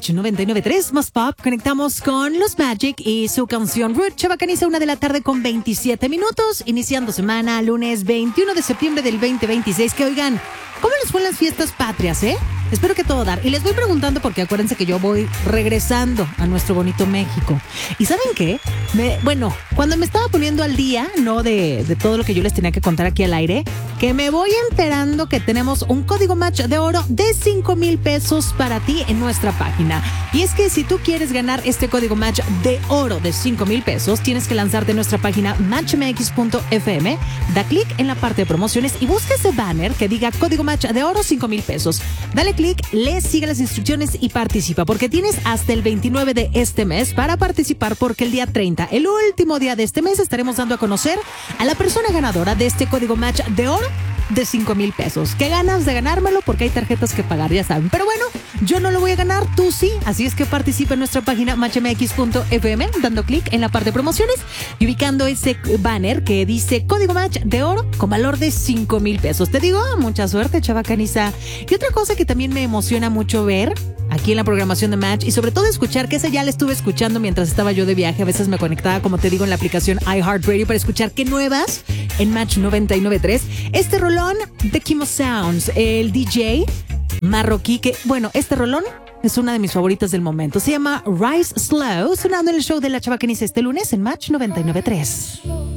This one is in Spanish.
Match 99.3, más pop. Conectamos con los Magic y su canción Root. Chava Caniza, 1:27 p.m. Iniciando semana, lunes 21 de septiembre del 2026. Que oigan, ¿cómo les fue en las fiestas patrias, Espero que todo dar. Y les voy preguntando porque acuérdense que yo voy regresando a nuestro bonito México. ¿Y saben qué? Cuando me estaba poniendo al día, ¿no? De todo lo que yo les tenía que contar aquí al aire, que me voy enterando que tenemos un código Match de oro de 5,000 pesos para ti en nuestra página. Y es que si tú quieres ganar este código Match de oro de 5,000 pesos, tienes que lanzarte en nuestra página matchmx.fm, da clic en la parte de promociones y busca ese banner que diga código Match de oro 5,000 pesos. Dale clic, lee, sigue las instrucciones y participa, porque tienes hasta el 29 de este mes para participar, porque el día 30, el último día de este mes, estaremos dando a conocer a la persona ganadora de este código Match de oro de 5,000 pesos. Qué ganas de ganármelo, porque hay tarjetas que pagar, ya saben. Pero bueno, yo no lo voy a ganar, tú sí. Así es que participa en nuestra página matchmx.fm, dando clic en la parte de promociones y ubicando ese banner que dice código Match de oro con valor de 5,000 pesos. Te digo, mucha suerte, Chava Caniza. Y otra cosa que también me emociona mucho ver aquí en la programación de Match, y sobre todo escuchar, que esa ya la estuve escuchando mientras estaba yo de viaje. A veces me conectaba, como te digo, en la aplicación iHeartRadio para escuchar qué nuevas en Match 99.3. Este rolón de Kimo Sounds, el DJ marroquí, que este rolón es una de mis favoritas del momento. Se llama Rise Slow, sonando en el show de la Chava Caniza este lunes en Match 99.3.